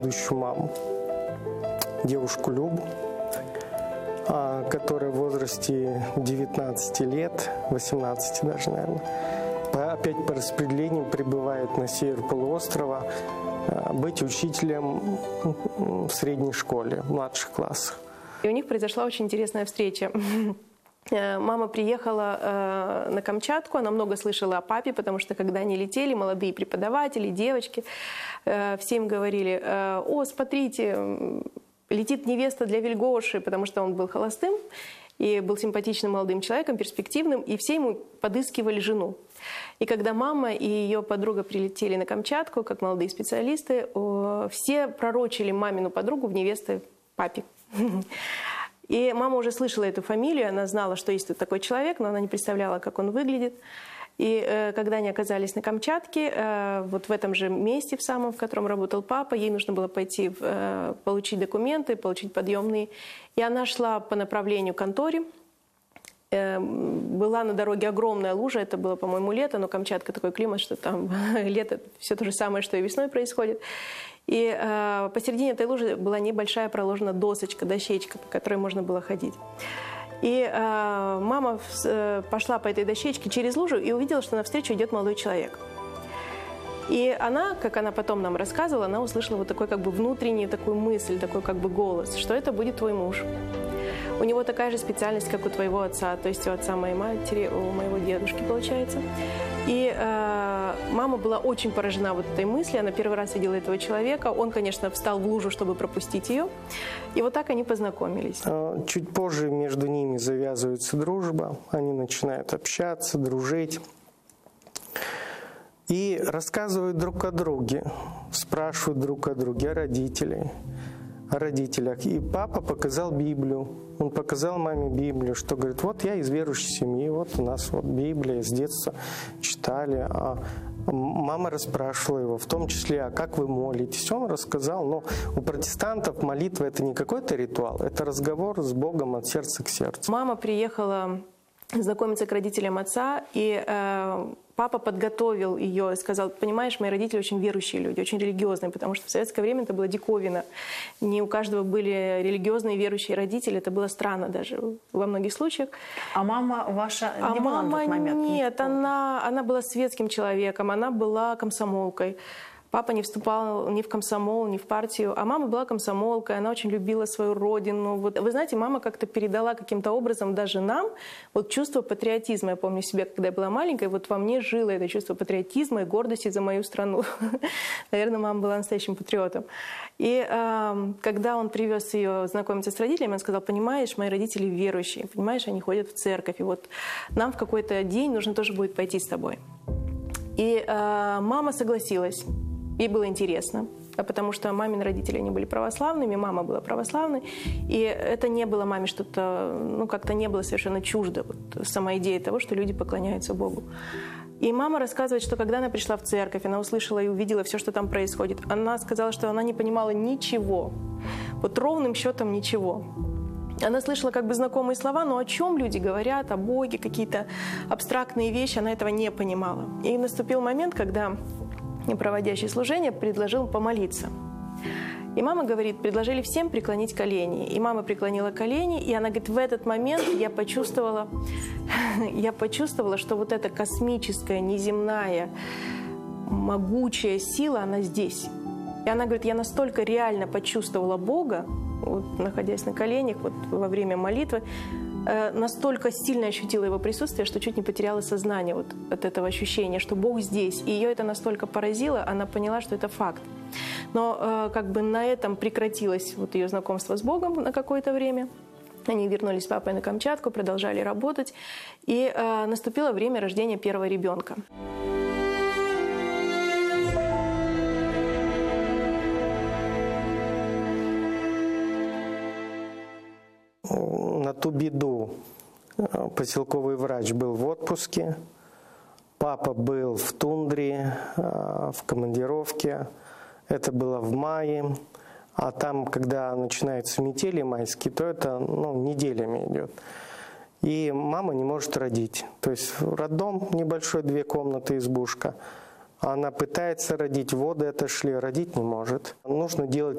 Ищу маму, девушку Любу, которая в возрасте 19 лет, 18 даже, наверное, опять по распределению прибывает на север полуострова быть учителем в средней школе, в младших классах. И у них произошла очень интересная встреча. Мама приехала на Камчатку, она много слышала о папе, потому что когда они летели, молодые преподаватели, девочки, все им говорили: «О, смотрите, летит невеста для Вильгоши», потому что он был холостым и был симпатичным молодым человеком, перспективным, и все ему подыскивали жену. И когда мама и ее подруга прилетели на Камчатку, как молодые специалисты, все пророчили мамину подругу в невесты папе. И мама уже слышала эту фамилию, она знала, что есть тут такой человек, но она не представляла, как он выглядит. И когда они оказались на Камчатке, вот в этом же месте, в самом, в котором работал папа, ей нужно было пойти получить документы, получить подъемные. И она шла по направлению к конторе. Была на дороге огромная лужа, это было, по-моему, лето, но Камчатка такой климат, что там лето все то же самое, что и весной происходит. И посередине этой лужи была небольшая проложена досочка, дощечка, по которой можно было ходить. И мама пошла по этой дощечке через лужу и увидела, что навстречу идет молодой человек. И она, как она потом нам рассказывала, она услышала вот такой как бы внутренний такую мысль, такой как бы голос, что это будет твой муж. У него такая же специальность, как у твоего отца, то есть у отца моей матери, у моего дедушки, получается. И мама была очень поражена вот этой мыслью, она первый раз видела этого человека, он, конечно, встал в лужу, чтобы пропустить ее, и вот так они познакомились. Чуть позже между ними завязывается дружба, они начинают общаться, дружить. И рассказывают друг о друге, спрашивают друг о друге, о родителях. И папа показал Библию. Он показал маме Библию, что говорит: вот я из верующей семьи, вот у нас вот Библия, с детства читали. А мама расспрашивала его, в том числе: а как вы молитесь? Он рассказал. Но у протестантов молитва — это не какой-то ритуал, это разговор с Богом от сердца к сердцу. Мама приехала знакомиться к родителям отца, и папа подготовил ее и сказал: понимаешь, мои родители очень верующие люди, очень религиозные, потому что в советское время это была диковина. Не у каждого были религиозные верующие родители, это было странно даже во многих случаях. А мама ваша не была на тот момент? Нет, она была светским человеком, она была комсомолкой. Папа не вступал ни в комсомол, ни в партию, а мама была комсомолкой, она очень любила свою родину. Вот, вы знаете, мама как-то передала каким-то образом даже нам вот чувство патриотизма. Я помню себя, когда я была маленькой, вот во мне жило это чувство патриотизма и гордости за мою страну. Наверное, мама была настоящим патриотом. И когда он привез ее знакомиться с родителями, он сказал: понимаешь, мои родители верующие, понимаешь, они ходят в церковь, и вот нам в какой-то день нужно тоже будет пойти с тобой. И мама согласилась. Ей было интересно, потому что мамины родители, они были православными, мама была православной, и это не было маме что-то, ну, как-то не было совершенно чуждо, вот, сама идея того, что люди поклоняются Богу. И мама рассказывает, что когда она пришла в церковь, она услышала и увидела все, что там происходит, она сказала, что она не понимала ничего, вот ровным счетом ничего. Она слышала как бы знакомые слова, но о чем люди говорят, о Боге, какие-то абстрактные вещи, она этого не понимала. И наступил момент, когда проводящий служение предложил помолиться. И мама говорит, предложили всем преклонить колени. И мама преклонила колени, и она говорит, в этот момент я почувствовала, что вот эта космическая, неземная, могучая сила, она здесь. И она говорит, я настолько реально почувствовала Бога, вот, находясь на коленях вот, во время молитвы, настолько сильно ощутила его присутствие, что чуть не потеряла сознание вот от этого ощущения, что Бог здесь. И ее это настолько поразило, она поняла, что это факт. Но как бы на этом прекратилось вот ее знакомство с Богом на какое-то время. Они вернулись с папой на Камчатку, продолжали работать. И наступило время рождения первого ребенка. На ту беду поселковый врач был в отпуске, папа был в тундре, в командировке, это было в мае, а там, когда начинаются метели майские, то это неделями идет. И мама не может родить, то есть роддом небольшой, 2 комнаты, избушка. Она пытается родить, воды отошли, родить не может. Нужно делать